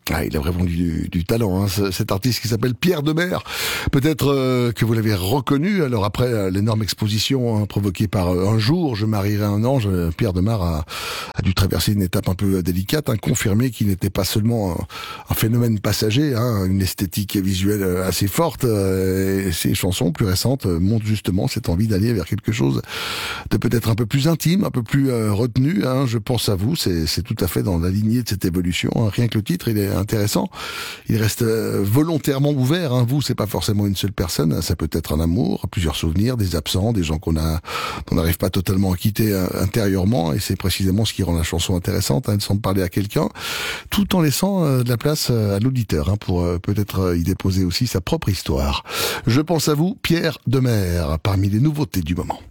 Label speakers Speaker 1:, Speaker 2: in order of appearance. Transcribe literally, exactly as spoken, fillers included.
Speaker 1: Ah, il a vraiment du, du talent, hein, ce- cet artiste qui s'appelle Pierre Demers. Peut-être euh, que vous l'avez reconnu. Alors après euh, l'énorme exposition hein, provoquée par euh, Un jour, je marierai un ange, euh, Pierre Demers a, a dû traverser une étape un peu euh, délicate, hein, confirmer qu'il n'était pas seulement un, un phénomène passager, hein, une esthétique visuelle euh, assez forte. Euh, et ses chansons plus récentes euh, montrent justement cette envie d'aller vers quelque chose de peut-être un peu plus intime, un peu plus euh, retenu. Hein, je pense à vous, c'est c'est tout à fait dans la lignée de cette évolution. Hein. Rien que le titre, il est intéressant. Il reste euh, volontairement ouvert. Hein. Vous, c'est pas forcément une seule personne. Hein. Ça peut être un amour, plusieurs souvenirs, des absents, des gens qu'on a, qu'on n'arrive pas totalement à quitter euh, intérieurement. Et c'est précisément ce qui rend la chanson intéressante. Hein, de s'en parler à quelqu'un, tout en laissant euh, de la place euh, à l'auditeur hein, pour euh, peut-être euh, y déposer aussi sa propre histoire. Je pense à vous, Pierre Demers, parmi les nouveautés du moment.